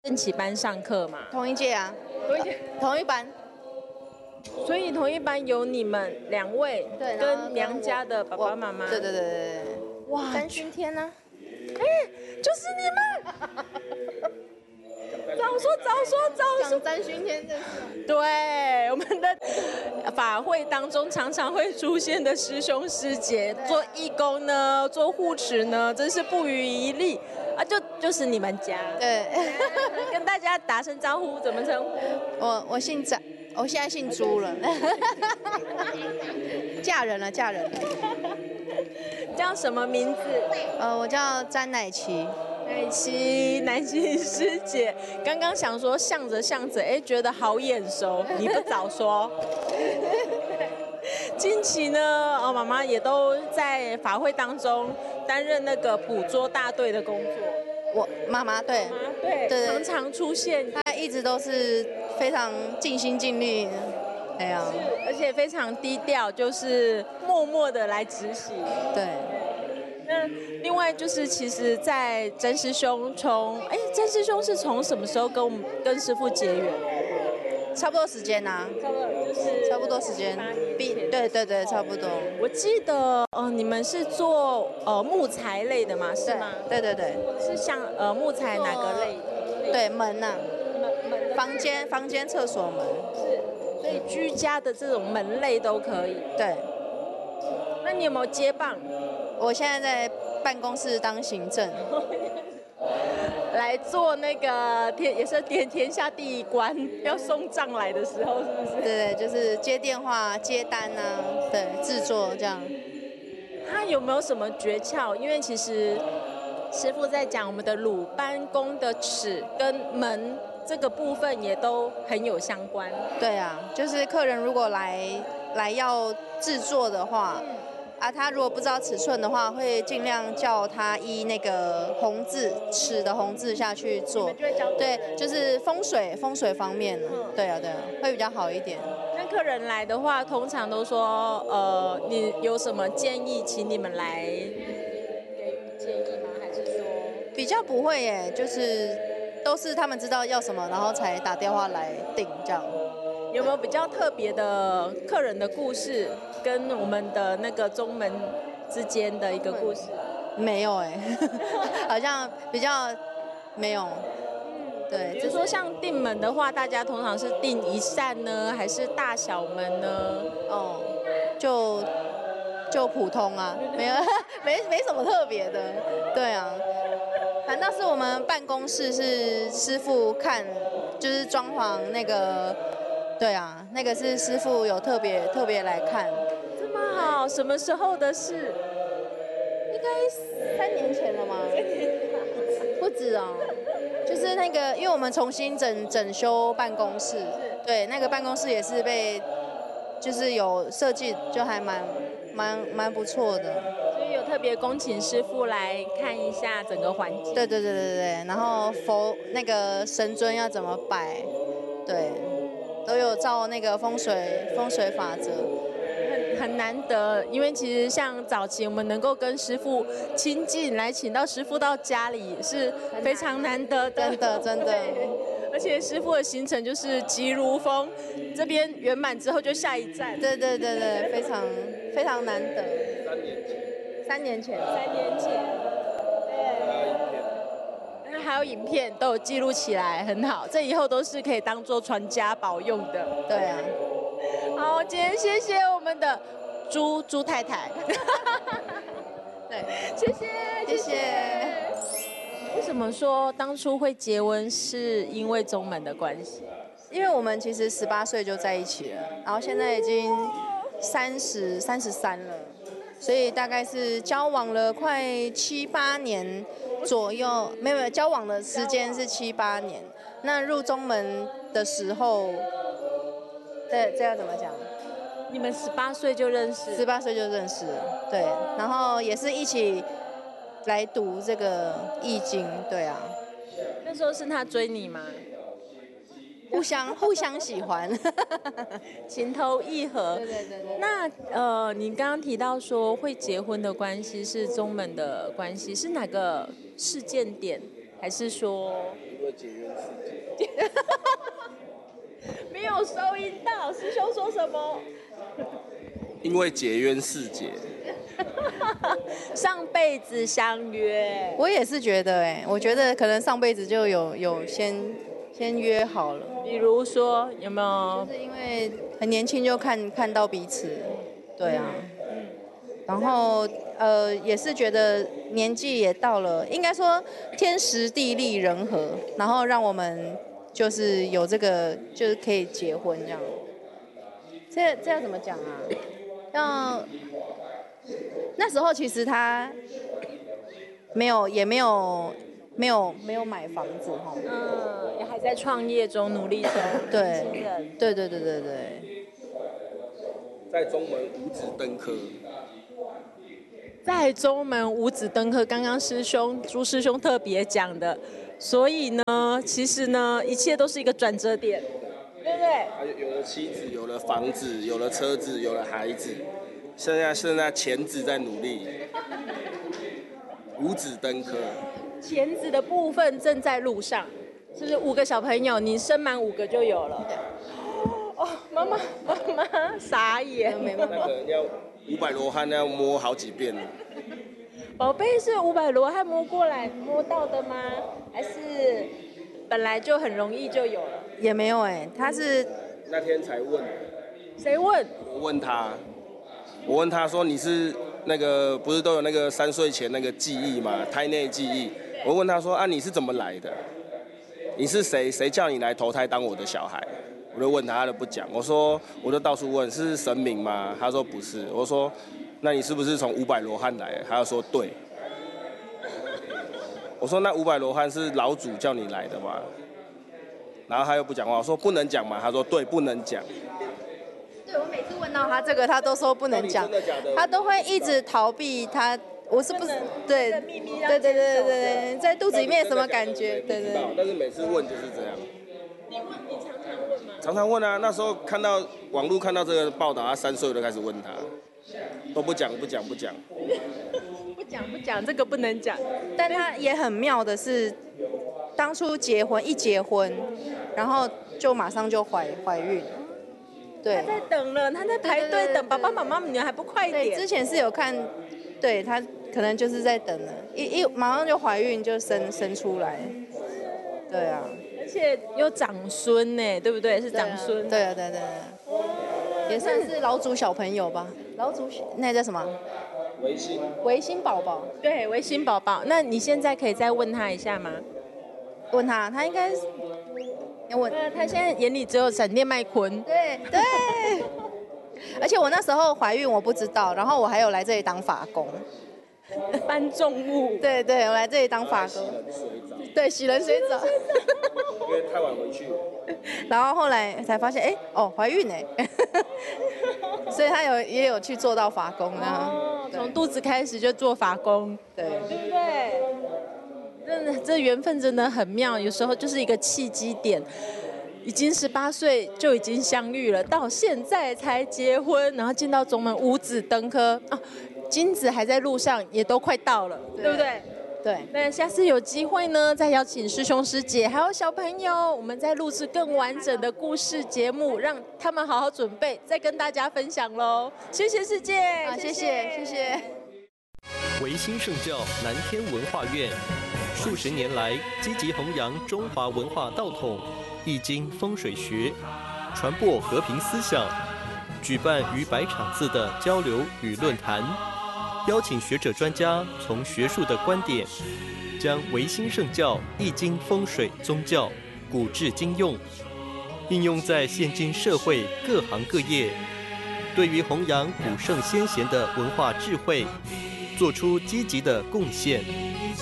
正期班上课吗？ 同一届啊， 同一届， 同一班。 所以同一班有你们2位， 对， 跟娘家的爸爸妈妈。 对。 哇， 詹勋天呢？ 就是你们！早说！ 讲詹勋天这事。 对，我们的法会当中常常会出现的师兄师姐，做义工呢，做护持呢，真是不遗余力啊！就是你们家。 对， 跟大家打声招呼，怎么称呼？ 我姓詹，我现在姓朱了，嫁人了。 叫什么名字？ 我叫詹乃琪。 乃琪师姐，刚刚想说向着，觉得好眼熟，你不早说。近期呢，妈妈也都在法会当中担任那个捕捉大队的工作。 我妈妈对， 常常出现， 她一直都是非常尽心尽力。哎呀， 而且非常低调，就是默默的来执行。 对。 那另外就是，其实，在詹师兄詹师兄是从什么时候跟师父结缘？ 差不多时间呐，差不多时间，对，差不多。 我记得你们是做木材类的吗？是吗？ 对。 是像木材哪个类？ 对，门呐，房间、厕所门。 是，所以居家的这种门类都可以。 对。 那你有没有接棒？ 我现在在办公室当行政， 来做那个也是天下第一关，要送账来的时候，是不是？ 对，就是接电话、接单啊，对，制作这样。 他有没有什么诀窍？因为其实师父在讲我们的鲁班宫的尺跟门这个部分也都很有相关。 对啊，就是客人如果来要制作的话。他如果不知道尺寸的话，会尽量叫他依那个红字尺的红字下去做。对，就是风水方面，对啊，会比较好一点。 那客人来的话，通常都说，你有什么建议，请你们来给予建议吗？还是说比较不会耶，就是都是他们知道要什么，然后才打电话来订这样。 有没有比较特别的客人的故事，跟我们的那个宗门之间的一个故事？ 没有哎，好像比较没有。对， 比如说像订门的话，大家通常是订一扇呢，还是大小门呢？ 就普通啊，没什么特别的。对啊，反倒是我们办公室是师父看，就是装潢那个。对啊，那个是师父有特别来看。 这么好，什么时候的事？ 应该3年前了吗？不止哦，就是那个，因为我们重新整修办公室，对，那个办公室也是就是有设计，就还蛮不错的。 所以有特别恭请师父来看一下整个环境。 对，然后那个神尊要怎么摆，对。都有照那个风水法则， 很难得，因为其实像早期我们能够跟师父亲近，来请到师父到家里是非常难得的， 真的。 而且师父的行程就是急如风，这边圆满之后就下一站。 对，非常难得。3年前。 还有影片都有记录起来，很好，这以后都是可以当做传家宝用的。 对啊， 好，今天谢谢我们的朱太太。 对， 谢谢。为什么说当初会结婚是因为宗门的关系？ 因为我们其实18岁就在一起了，然后现在已经33了，所以大概是交往了快7、8年。左右没有交往的时间是7、8年，那入宗门的时候，对，这要怎么讲？ 你们18岁就认识 ？18岁就认识了，对，然后也是一起来读这个易经，对啊。 那时候是他追你吗？ 互相喜欢， 情投意合。 对。 那你刚刚提到说会结婚的关系是宗门的关系，是哪个事件点还是说因为结缘世界？ 没有收音到？师兄说什么？ 因为结缘世界。 上辈子相约， 我也是觉得我觉得可能上辈子就有先约好了， 比如说有没有？ 就是因为很年轻就看到彼此，对啊，然后也是觉得年纪也到了，应该说天时地利人和，然后让我们就是有这个就是可以结婚这样。这要怎么讲啊？要那时候其实他也没有买房子哈。 也还在创业中努力中。 对新人对。 在中门五子登科。 在中门五子登科，刚刚朱师兄特别讲的，所以呢，其实呢，一切都是一个转折点，对不对？ 有了妻子，有了房子，有了车子，有了孩子，现在钱子在努力，五子登科。 钱子的部分正在路上，是不是？5个小朋友，你生满5个就有了。哦，妈妈傻眼。 那可能要500罗汉要摸好几遍了。 宝贝是500罗汉摸过来摸到的吗？还是本来就很容易就有了？ 也没有他是那天才问。 谁问？ 我问他说你是那个不是都有那个3岁前那个记忆嘛，胎内记忆。我问他说啊你是怎么来的？你是谁叫你来投胎当我的小孩？我就问他，他都不讲。我就到处问，是神明吗？他说不是。我说那你是不是从500罗汉来？他就说对。我说那500罗汉是老祖叫你来的吗？然后他又不讲话。我说不能讲嘛？他说对，不能讲。 对，我每次问到他这个，他都说不能讲， 真的假的？ 他都会一直逃避他。我是不是对？对，在肚子里面什么感觉？对。 但是每次问就是这样。 你常常问吗？ 常常问啊，那时候网络看到这个报道，他3岁就开始问他，都不讲。 不讲，这个不能讲。 但他也很妙的是，当初一结婚，然后就马上就怀孕。对， 他在等了，他在排队等爸爸妈妈，你还不快一点？ 对，之前是有看，对他可能就是在等了，马上就怀孕就生出来，对啊， 而且有长孙呢，对不对？是长孙。 对啊，也算是老祖小朋友吧，老祖那叫什么？维新宝宝。 对，维新宝宝。那你现在可以再问他一下吗？ 问他应该是。 他现在眼里只有闪电麦昆。 对。而且我那时候怀孕我不知道，然后我还有来这里当法工， 搬重物。 对，我来这里当法工。对，洗冷水澡。 因为太晚回去。 然后后来才发现，怀孕呢，所以他也有去做到法工啊。 从肚子开始就做法工。对不对？真的，这缘分真的很妙，有时候就是一个契机点。已经18岁就已经相遇了，到现在才结婚，然后进到中门五子登科金子还在路上，也都快到了，对不对？ 对。 那下次有机会呢，再邀请师兄师姐还有小朋友，我们再录制更完整的故事节目，让他们好好准备，再跟大家分享喽。谢谢师姐， 谢谢。 维新圣教南天文化院数十年来积极弘扬中华文化道统、易经风水学，传播和平思想，举办逾100场次的交流与论坛，邀请学者专家从学术的观点，将维新圣教易经风水宗教古至今用，应用在现今社会各行各业，对于弘扬古圣先贤的文化智慧，做出积极的贡献。